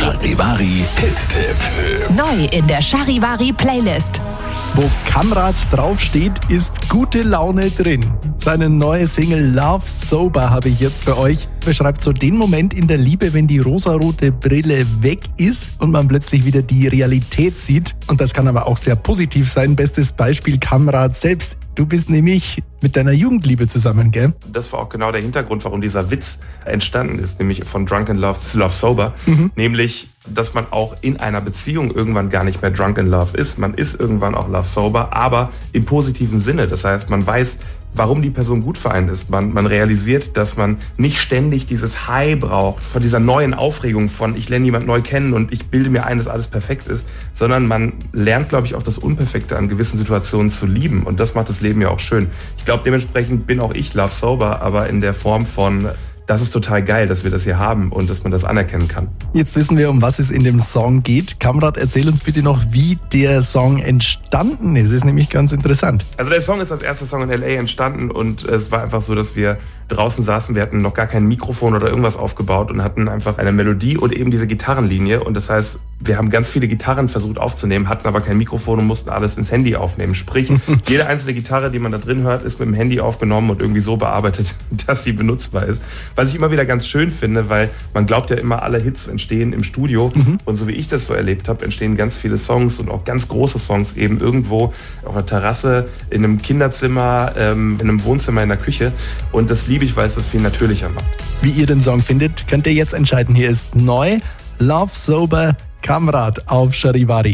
Charivari Hit-Tipp. Neu in der Charivari Playlist. Wo Kamrat draufsteht, ist gute Laune drin. Seine neue Single Love Sober habe ich jetzt für euch. Beschreibt so den Moment in der Liebe, wenn die rosarote Brille weg ist und man plötzlich wieder die Realität sieht. Und das kann aber auch sehr positiv sein. Bestes Beispiel Kamrat selbst. Du bist nämlich mit deiner Jugendliebe zusammen, gell? Das war auch genau der Hintergrund, warum dieser Witz entstanden ist, nämlich von Drunk in Love zu Love Sober. Nämlich, dass man auch in einer Beziehung irgendwann gar nicht mehr Drunk in Love ist. Man ist irgendwann auch Love Sober, aber im positiven Sinne. Das heißt, man weiß, warum die Person gut für einen ist. Man realisiert, dass man nicht ständig dieses High braucht, von dieser neuen Aufregung von ich lerne jemand neu kennen und ich bilde mir ein, dass alles perfekt ist, sondern man lernt, glaube ich, auch das Unperfekte an gewissen Situationen zu lieben und das macht das Leben ja auch schön. Ich glaube, dementsprechend bin auch ich Love Sober, aber in der Form von das ist total geil, dass wir das hier haben und dass man das anerkennen kann. Jetzt wissen wir, um was es in dem Song geht. Kamrat, erzähl uns bitte noch, wie der Song entstanden ist. Das ist nämlich ganz interessant. Also der Song ist als erster Song in L.A. entstanden und es war einfach so, dass wir draußen saßen, wir hatten noch gar kein Mikrofon oder irgendwas aufgebaut und hatten einfach eine Melodie und eben diese Gitarrenlinie. Und das heißt, wir haben ganz viele Gitarren versucht aufzunehmen, hatten aber kein Mikrofon und mussten alles ins Handy aufnehmen. Sprich, jede einzelne Gitarre, die man da drin hört, ist mit dem Handy aufgenommen und irgendwie so bearbeitet, dass sie benutzbar ist. Was ich immer wieder ganz schön finde, weil man glaubt ja immer, alle Hits entstehen im Studio. Und so wie ich das so erlebt habe, entstehen ganz viele Songs und auch ganz große Songs eben irgendwo auf einer Terrasse, in einem Kinderzimmer, in einem Wohnzimmer, in der Küche. Und das liebe ich, weil es das viel natürlicher macht. Wie ihr den Song findet, könnt ihr jetzt entscheiden. Hier ist neu Love Sober Kamrat auf Charivari.